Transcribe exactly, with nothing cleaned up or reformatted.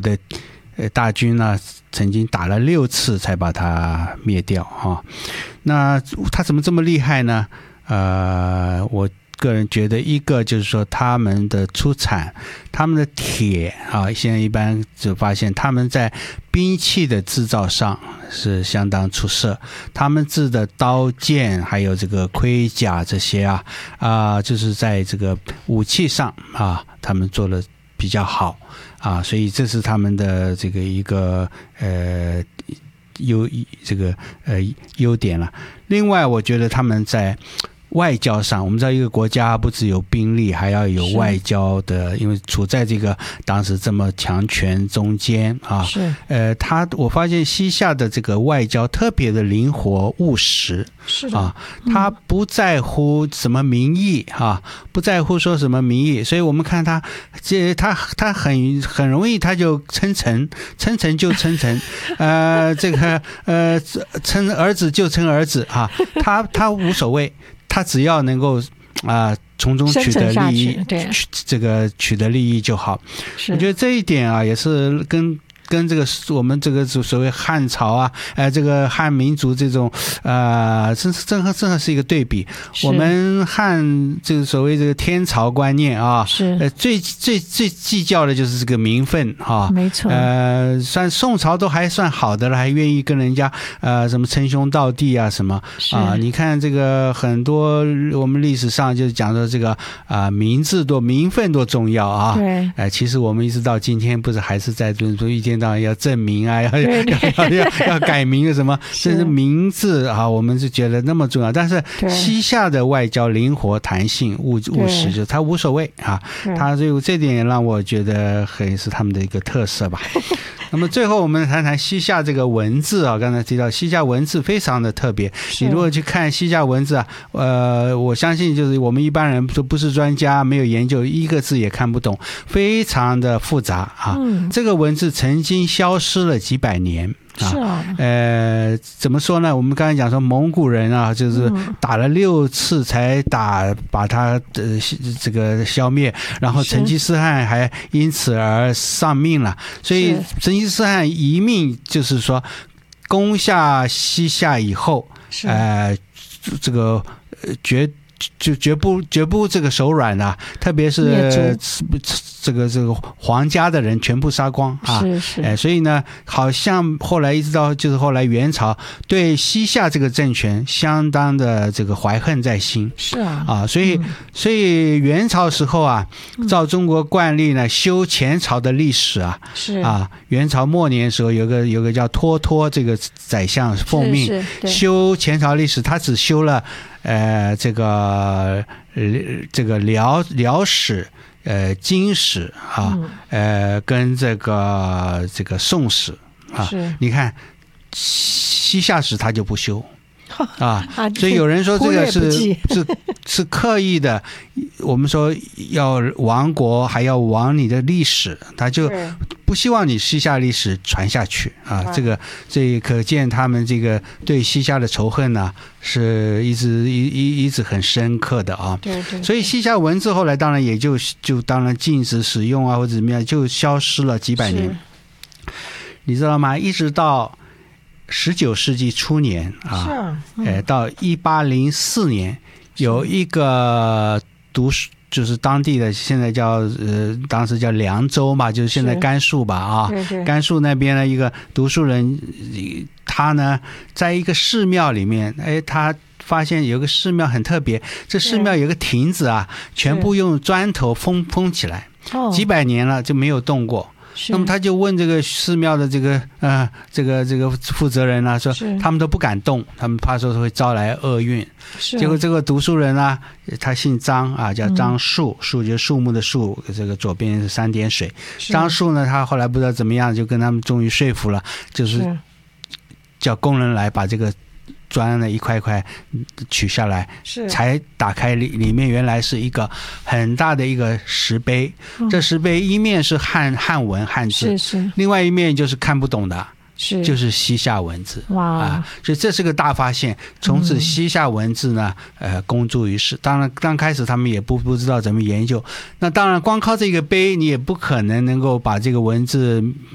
的呃大军呢，曾经打了六次才把它灭掉啊。那他怎么这么厉害呢？呃，我个人觉得一个就是说他们的出产，他们的铁啊，现在一般就发现他们在兵器的制造上是相当出色，他们制的刀剑还有这个盔甲这些啊啊、呃，就是在这个武器上啊，他们做的比较好啊，所以这是他们的这个一个呃优这个呃优点了。另外，我觉得他们在外交上，我们知道一个国家不只有兵力，还要有外交的，因为处在这个当时这么强权中间啊。 是， 呃，他我发现西夏的这个外交特别的灵活务实。 是的， 啊，他不在乎什么民意啊，不在乎说什么民意，所以我们看他，这他他很很容易他就称臣，称臣就称臣，呃，这个呃称儿子就称儿子啊，他他无所谓。他只要能够啊、呃、从中取得利益， 对， 这个取得利益就好。我觉得这一点啊，也是跟跟这个我们这个所谓汉朝啊，呃，这个汉民族这种呃，正正合正合是一个对比。我们汉这个所谓这个天朝观念啊， 是呃最最最计较的就是这个名分啊， 没错。 呃，算宋朝都还算好的了，还愿意跟人家呃什么称兄道弟啊什么啊。你看这个很多我们历史上就讲说这个啊、呃、名字多名分多重要啊。 对。 呃，其实我们一直到今天不是还是在说一天。当然要正名啊，要要要要要改名什么，甚至名字啊，我们是觉得那么重要。但是西夏的外交灵活、弹性、务务实，就他无所谓啊。他就这点也让我觉得很是他们的一个特色吧。那么最后我们谈谈西夏这个文字啊，刚才提到西夏文字非常的特别。你如果去看西夏文字啊，呃，我相信就是我们一般人都不是专家，没有研究，一个字也看不懂，非常的复杂啊。嗯、这个文字曾经消失了几百年。 是啊， 呃，怎么说呢？我们刚才讲说蒙古人啊，就是打了六次才打把他的这个消灭，然后成吉思汗还因此而丧命了。所以成吉思汗遗命就是说，攻下西夏以后，呃，这个绝。就绝不绝不这个手软啊，特别是这个这个皇家的人全部杀光啊！ 是是， 哎，所以呢，好像后来一直到就是后来元朝对西夏这个政权相当的这个怀恨在心。 是啊， 啊，所以、嗯、所以元朝时候啊，照中国惯例呢，修前朝的历史啊，是啊，元朝末年的时候有个有个叫脱脱这个宰相奉命修前朝历史，他只修了。呃，这个呃，这个辽辽史、呃，金史啊，呃，跟这个这个宋史啊，你看西夏史他就不修啊，所以有人说这个是是是刻意的，我们说要亡国还要亡你的历史，他就不希望你西夏历史传下去啊。这个这可见他们这个对西夏的仇恨呢、啊，是一直一一一直很深刻的啊。 对对。 所以西夏文字后来当然也就就当然禁止使用啊，或者怎么样，就消失了几百年。你知道吗？一直到十九世纪初年啊，嗯、呃，到一八零四年，有一个读书，就是当地的现在叫呃，当时叫凉州嘛，就是现在甘肃吧啊， 对对， 甘肃那边的一个读书人，他呢，在一个寺庙里面，哎，他发现有个寺庙很特别，这寺庙有个亭子啊，全部用砖头封封起来，几百年了就没有动过。那么他就问这个寺庙的这个呃这个这个负责人啊，说他们都不敢动，他们怕说会招来厄运。结果这个读书人啊，他姓张啊，叫张树，树就是树木的树，这个左边是三点水。张树呢，他后来不知道怎么样，就跟他们终于说服了，就是叫工人来把这个砖呢一块块取下来，才打开里里面原来是一个很大的一个石碑，嗯、这石碑一面是汉汉文汉字，是是，另外一面就是看不懂的。是，就是西夏文字。哇啊！所以这是个大发现。从此西夏文字呢，嗯、呃，公诸于世。当然，刚开始他们也不不知道怎么研究。那当然，光靠这个碑，你也不可能能够把这个文字